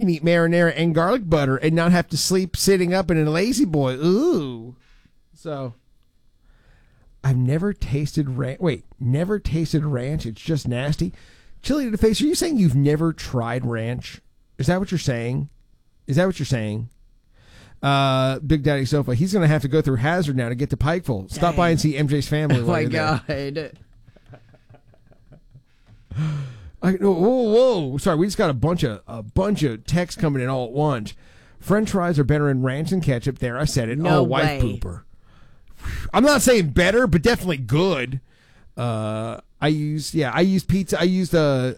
can eat marinara and garlic butter and not have to sleep sitting up in a lazy boy. Ooh. So, I've never tasted ranch. Wait, never tasted ranch. It's just nasty. Chili to the face, are you saying you've never tried ranch? Is that what you're saying? Big Daddy Sofa, he's going to have to go through Hazard now to get to Pikeville. Stop by and see MJ's family. Oh, my God. Whoa. Sorry, we just got a bunch of texts coming in all at once. French fries are better in ranch and ketchup. There, I said it. No wife way. pooper. I'm not saying better, but definitely good. I used pizza. I used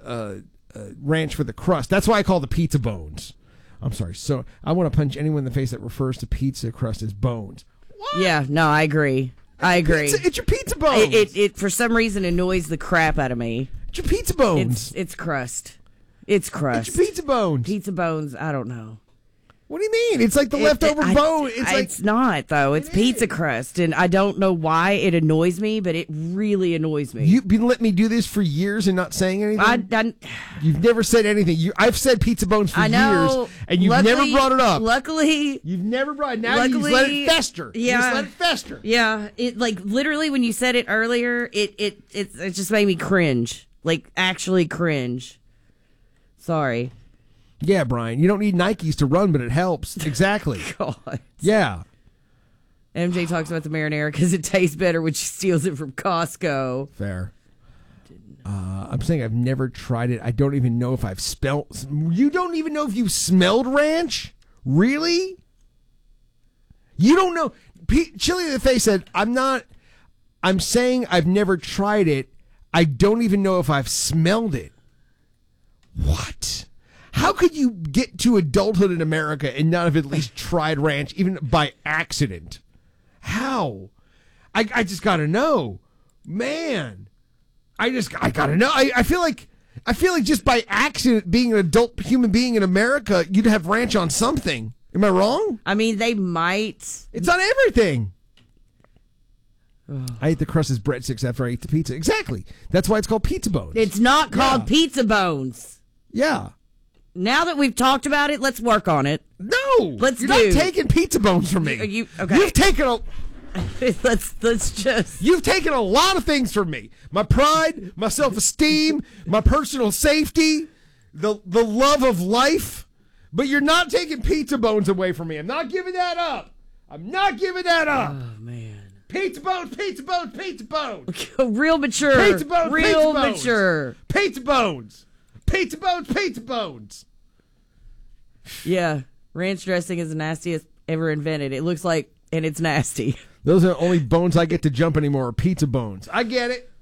ranch for the crust. That's why I call the pizza bones. I'm sorry. So I want to punch anyone in the face that refers to pizza crust as bones. What? Yeah, no, I agree. It's your pizza bones. It for some reason annoys the crap out of me. It's your pizza bones. It's crust. It's crust. It's your pizza bones. Pizza bones, I don't know. What do you mean? It's like the leftover bone. It's not, though. It's pizza crust, and I don't know why it annoys me, but it really annoys me. You've been letting me do this for years and not saying anything? You've never said anything. I've said pizza bones for years, and you've never brought it up. Luckily. You've never brought it. Now you just let it fester. Yeah. You just let it fester. Yeah. It, literally, when you said it earlier, it just made me cringe. Actually cringe. Sorry. Yeah, Brian, you don't need Nikes to run, but it helps. Exactly. God. Yeah. MJ talks about the marinara because it tastes better when she steals it from Costco. Fair. I'm saying I've never tried it. I don't even know if I've smelled. You don't even know if you've smelled ranch? Really? You don't know. Chili in the Face said, I'm saying I've never tried it. I don't even know if I've smelled it. What? How could you get to adulthood in America and not have at least tried ranch, even by accident? How? I just gotta know, man. I gotta know. I feel like just by accident, being an adult human being in America, you'd have ranch on something. Am I wrong? I mean, they might. It's on everything. I ate the crust as breadsticks after I ate the pizza. Exactly. That's why it's called pizza bones. It's not called pizza bones. Yeah. Now that we've talked about it, let's work on it. No, you're not taking pizza bones from me. Okay. You've taken let's just. You've taken a lot of things from me. My pride, my self-esteem, my personal safety, the love of life. But you're not taking pizza bones away from me. I'm not giving that up. Oh man. Pizza bones, pizza bones, pizza bones. Real mature. Pizza bones, real pizza bones. mature. Pizza bones. Pizza bones, pizza bones. Yeah, ranch dressing is the nastiest ever invented. It looks like, and it's nasty. Those are the only bones I get to jump anymore are pizza bones. I get it.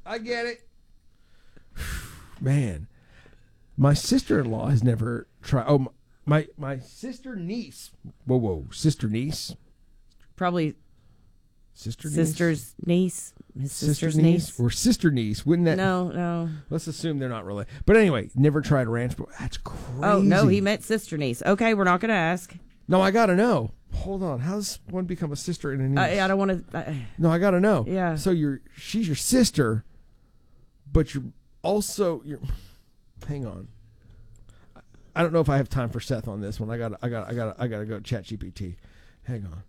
Man, my sister-in-law has never tried. Oh, my sister-niece. Whoa, sister-niece? Probably sister's niece. His sister's niece. Or sister-niece. Wouldn't that? No. Let's assume they're not related. But anyway, never tried ranch. But that's crazy. Oh, no, he meant sister niece. Okay, we're not going to ask. No, I got to know. Hold on. How does one become a sister and a niece? I don't want to. No, I got to know. Yeah. So she's your sister, but you're also hang on. I don't know if I have time for Seth on this one. I got to go to ChatGPT. Hang on.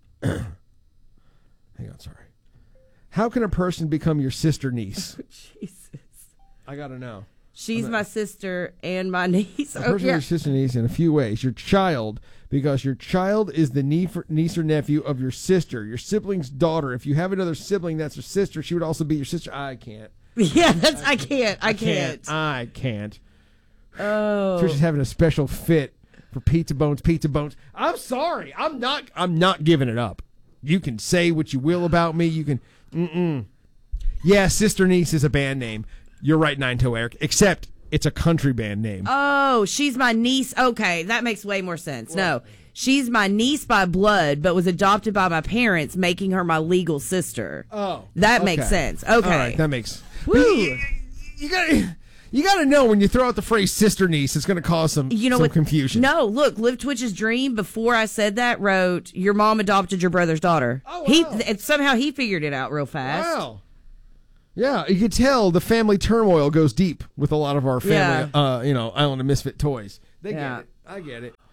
Hang on, sorry. How can a person become your sister niece? Oh, Jesus. I got to know. She's my sister and my niece. A person your sister niece in a few ways. Your child, because your child is the niece or nephew of your sister. Your sibling's daughter. If you have another sibling that's your sister, she would also be your sister. I can't. Yeah, I can't. I can't. Oh. Trisha's having a special fit for pizza bones. I'm sorry. I'm not giving it up. You can say what you will about me. You can. Yeah, Sister Niece is a band name. You're right, Nine Toe Eric. Except it's a country band name. Oh, she's my niece. Okay, that makes way more sense. No, she's my niece by blood, but was adopted by my parents, making her my legal sister. Oh, that makes sense. Okay, all right, that makes. Woo. You got to know when you throw out the phrase sister niece, it's going to cause some confusion. No, look, Live Twitch's dream before I said that wrote, your mom adopted your brother's daughter. Oh, wow. Somehow he figured it out real fast. Wow. Yeah, you could tell the family turmoil goes deep with a lot of our family, Island of Misfit toys. They get it. I get it.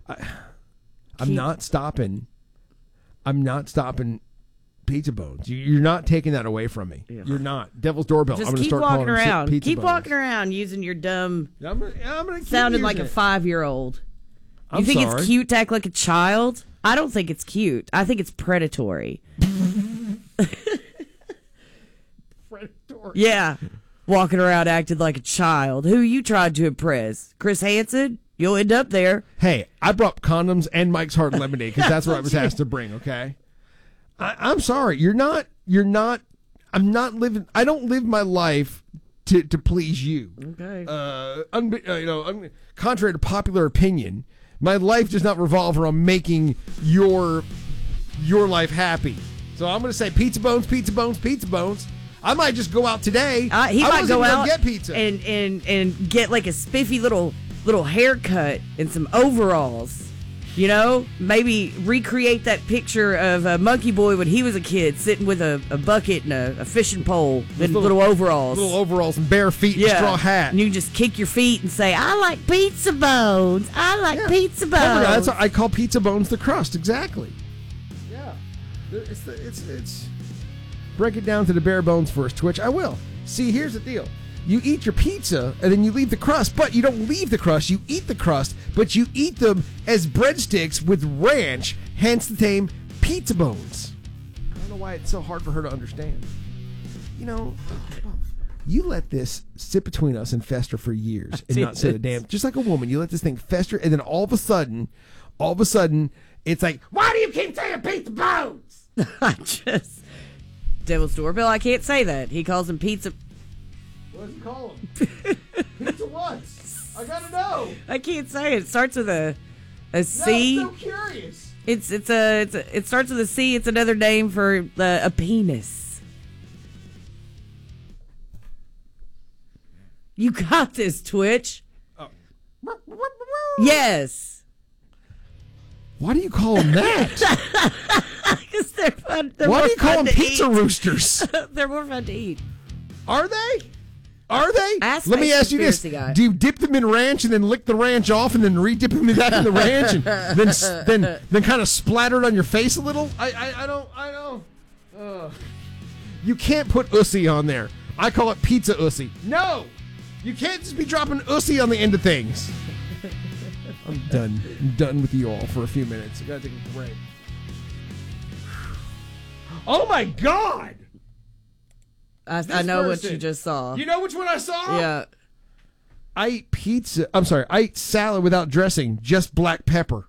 I'm not stopping Pizza Bones. You're not taking that away from me. Yeah. You're not. Devil's Doorbell. Just I'm gonna keep start walking calling around. Pizza Keep Bones. walking around using your dumb. I'm gonna keep sounding like using a 5-year-old. You think sorry. it's cute to act like a child? I don't think it's cute. I think it's predatory. Predatory. Yeah. Walking around acting like a child. Who you tried to impress? Chris Hansen? You'll end up there. Hey, I brought condoms and Mike's Hard Lemonade because that's what I was asked to bring, okay? I'm sorry. I'm not living. I don't live my life to please you. Okay. Contrary to popular opinion, my life does not revolve around making your life happy. So I'm going to say Pizza Bones, Pizza Bones, Pizza Bones. I might just go out today. He might go out get pizza and get like a spiffy little haircut and some overalls. You know, maybe recreate that picture of Monkey Boy when he was a kid, sitting with a bucket and a fishing pole and little overalls. Little overalls and bare feet and a straw hat. And you just kick your feet and say, I like Pizza Bones. I like Pizza Bones. I call Pizza Bones the crust, exactly. Yeah. It's break it down to the bare bones first, Twitch. I will. See, here's the deal. You eat your pizza, and then you leave the crust, but you don't leave the crust. You eat the crust, but you eat them as breadsticks with ranch, hence the name Pizza Bones. I don't know why it's so hard for her to understand. You know, you let this sit between us and fester for years and not say a damn... Just like a woman, you let this thing fester, and then all of a sudden, it's like, why do you keep saying Pizza Bones? Devil's Doorbell, I can't say that. He calls him Pizza... What does he call him? Pizza what? I gotta know. I can't say it. It starts with a C. No, I'm so curious. It starts with a C. It's another name for a penis. You got this, Twitch. Yes. Why do you call them that? Because they're fun. Why do you call them pizza roosters? They're more fun to eat. Are they? Are they? Let me ask you this. Guy. Do you dip them in ranch and then lick the ranch off and then re-dip them back in the ranch and then kind of splatter it on your face a little? I don't. You can't put ussy on there. I call it pizza ussy. No! You can't just be dropping ussy on the end of things. I'm done. I'm done with you all for a few minutes. I gotta take a break. Oh my God! I know what you just saw. You know which one I saw? Yeah. I ate pizza. I'm sorry. I ate salad without dressing, just black pepper.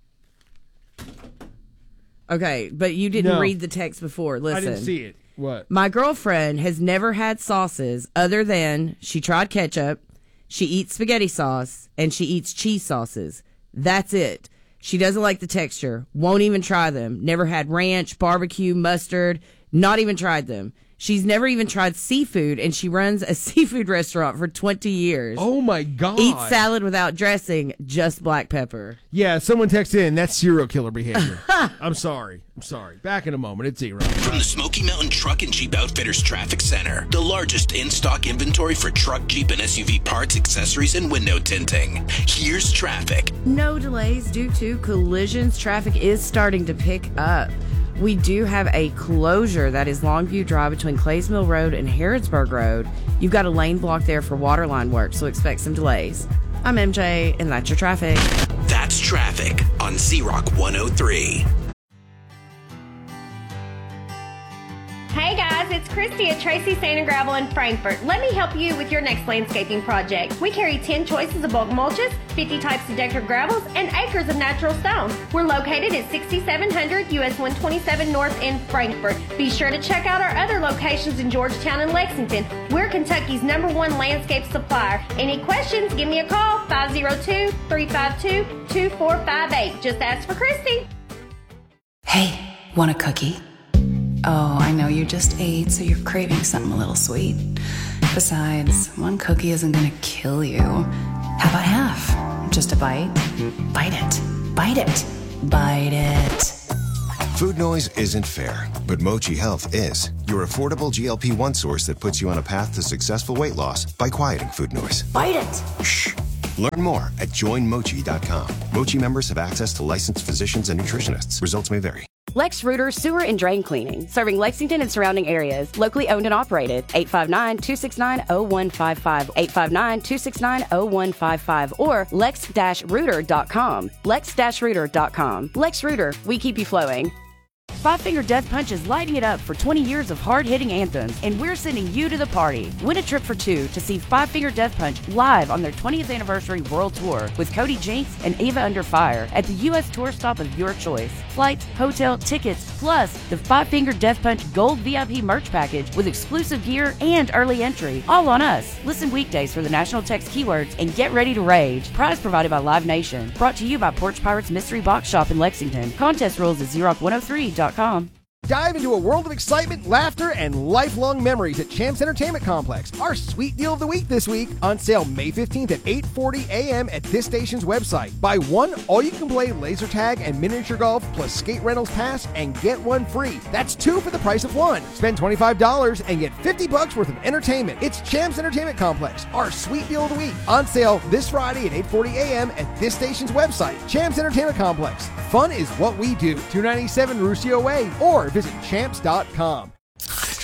Okay, but you didn't read the text before. Listen. I didn't see it. What? My girlfriend has never had sauces other than she tried ketchup, she eats spaghetti sauce, and she eats cheese sauces. That's it. She doesn't like the texture. Won't even try them. Never had ranch, barbecue, mustard. Not even tried them. She's never even tried seafood, and she runs a seafood restaurant for 20 years. Oh, my God. Eats salad without dressing, just black pepper. Yeah, someone texted in. That's serial killer behavior. I'm sorry. Back in a moment. It's Zero. From the Smoky Mountain Truck and Jeep Outfitters Traffic Center, the largest in-stock inventory for truck, Jeep, and SUV parts, accessories, and window tinting. Here's traffic. No delays due to collisions. Traffic is starting to pick up. We do have a closure that is Longview Drive between Clays Mill Road and Harrodsburg Road. You've got a lane block there for waterline work, so expect some delays. I'm MJ, and that's your traffic. That's traffic on Z-Rock 103. Hey guys, it's Christy at Tracy Sand and Gravel in Frankfort. Let me help you with your next landscaping project. We carry 10 choices of bulk mulches, 50 types of decorative gravels, and acres of natural stone. We're located at 6700 US 127 North in Frankfort. Be sure to check out our other locations in Georgetown and Lexington. We're Kentucky's #1 landscape supplier. Any questions, give me a call, 502-352-2458. Just ask for Christy. Hey, want a cookie? Oh, I know you just ate, so you're craving something a little sweet. Besides, one cookie isn't gonna kill you. How about half? Just a bite? Bite it. Bite it. Bite it. Food noise isn't fair, but Mochi Health is. Your affordable GLP-1 source that puts you on a path to successful weight loss by quieting food noise. Bite it. Shh. Learn more at joinmochi.com. Mochi members have access to licensed physicians and nutritionists. Results may vary. Lex Reuter Sewer and Drain Cleaning, serving Lexington and surrounding areas. Locally owned and operated. 859-269-0155. 859-269-0155 or lex-reuter.com. lex-reuter.com. Lex Reuter, we keep you flowing. Five Finger Death Punch is lighting it up for 20 years of hard-hitting anthems, and we're sending you to the party. Win a trip for two to see Five Finger Death Punch live on their 20th anniversary world tour with Cody Jinks and Ava Under Fire at the U.S. tour stop of your choice. Flights, hotel, tickets, plus the Five Finger Death Punch Gold VIP merch package with exclusive gear and early entry. All on us. Listen weekdays for the national text keywords and get ready to rage. Prize provided by Live Nation. Brought to you by Porch Pirates Mystery Box Shop in Lexington. Contest rules at ZRock103.com. Dive into a world of excitement, laughter, and lifelong memories at Champs Entertainment Complex. Our sweet deal of the week this week, on sale May 15th at 8:40 a.m. at this station's website. Buy one all-you-can-play laser tag and miniature golf plus skate rentals pass and get one free. That's two for the price of one. Spend $25 and get $50 worth of entertainment. It's Champs Entertainment Complex, our sweet deal of the week. On sale this Friday at 8:40 a.m. at this station's website. Champs Entertainment Complex. Fun is what we do. 297 Ruscio Way or visit champs.com.